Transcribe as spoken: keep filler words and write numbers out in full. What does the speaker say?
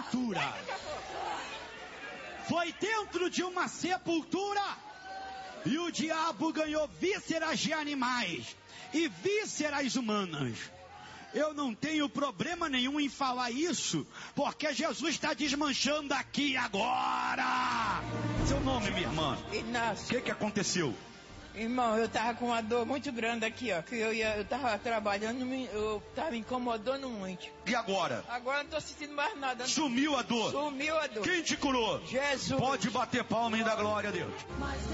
sepultura. Foi dentro de uma sepultura. E o diabo ganhou vísceras de animais e vísceras humanas. Eu não tenho problema nenhum em falar isso, porque Jesus está desmanchando aqui agora. Seu nome, minha irmã? Inácio. O que que aconteceu? Irmão, eu tava com uma dor muito grande aqui, ó. Que eu, ia, eu tava trabalhando, eu tava me incomodando muito. E agora? Agora não tô sentindo mais nada. Não. Sumiu a dor? Sumiu a dor. Quem te curou? Jesus. Pode bater palma e dar glória a Deus.